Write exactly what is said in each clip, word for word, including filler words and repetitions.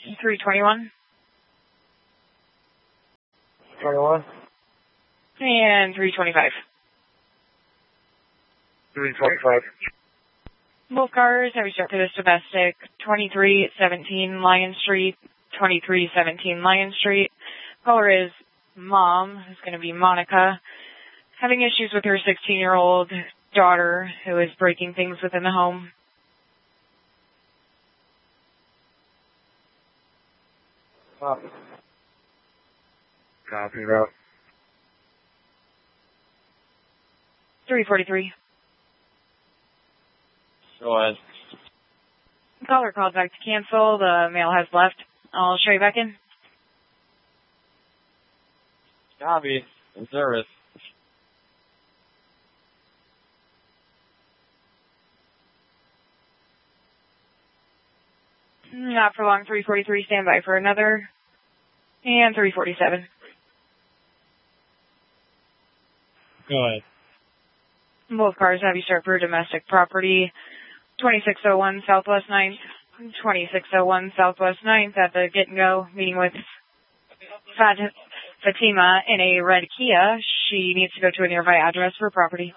three twenty-one. twenty-one. And three twenty-five. three twenty-five. Both cars, have you start for this domestic, twenty-three seventeen Lion Street, twenty-three seventeen Lion Street. Caller is Mom, who's going to be Monica, having issues with her sixteen-year-old daughter who is breaking things within the home. Copy. Copy, route. three forty-three. Go ahead. Caller called back to cancel. The mail has left. I'll show you back in. Copy. In service. Not for long. three forty-three. Stand by for another. And three forty-seven. Go ahead. Both cars have you start for domestic property. twenty-six oh one Southwest ninth. twenty-six oh one Southwest ninth at the Get and Go, meeting with Fat Fatima in a red Kia. She needs to go to a nearby address for property.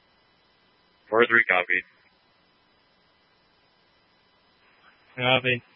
four three copy. Copy.